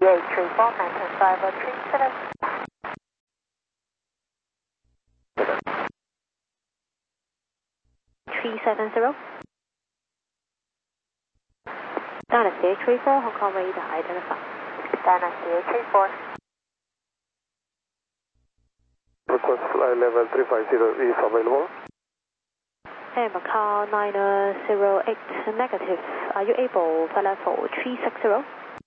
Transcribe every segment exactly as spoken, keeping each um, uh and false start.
eight three four, maintain five oh three seven. three seven zero. Dallas eight three four, Hong Kong radar identified. Dallas eight three four. Request flight level three five zero is available. Hey, Macau nine zero eight negative. Are you able for level three six zero?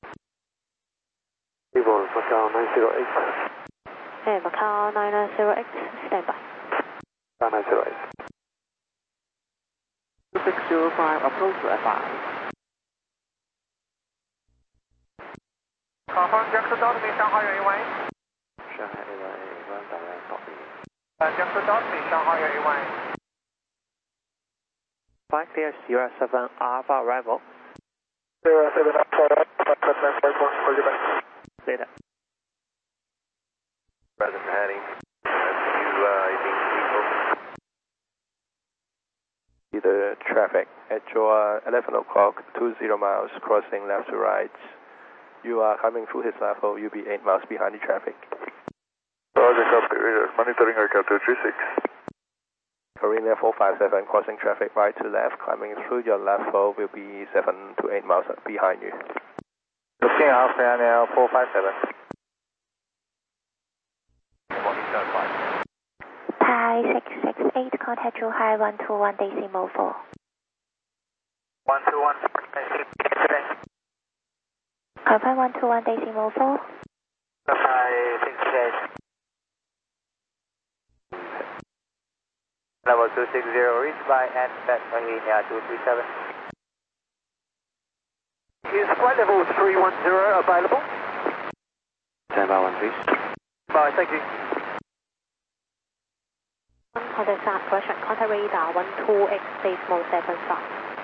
Able, Macau nine zero eight. Hey, Macau nine zero eight, stand by. Macau nine zero eight. six zero five, approach to F I. Confirm Jackson Dot Me, Shanghai Airway. Shanghai Airway, one direct copy. Uh, Jackson Dot Me, Shanghai Airway. Five clear Sierra seven Alpha arrival. Sierra seven Alpha arrival. Later. Present heading. You, uh, The traffic at your eleven o'clock, two zero miles, crossing left to right. You are coming through his level, you'll be eight miles behind the traffic. Roger, copy. Monitoring aircraft two three six. Korean four five seven, crossing traffic right to left, climbing through your level will be seven to eight miles behind you. Looking out, Korean four five seven. Thai six six eight, contact Zhuhai one two one decimal four. one two one, Confirm one two one decimal four. Thai six eight. Level two six zero, reach by and set Air two three seven. Is flight level three one zero available? Stand by one, please. Bye, thank you. Contact South, correction, contact radar one two eight decimal seven five.